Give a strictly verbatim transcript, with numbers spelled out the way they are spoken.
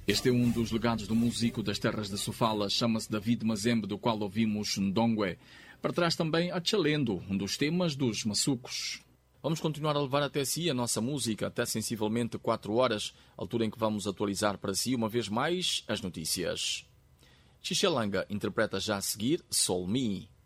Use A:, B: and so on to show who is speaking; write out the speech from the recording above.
A: Este é um dos legados do músico das terras de Sofala, chama-se David Mazembe, do qual ouvimos Ndongwe. Para trás também a Chalendo, um dos temas dos Massucos. Vamos continuar a levar até si a nossa música, até sensivelmente quatro horas, altura em que vamos atualizar para si uma vez mais as notícias. Xixelanga interpreta já a seguir Sol Me.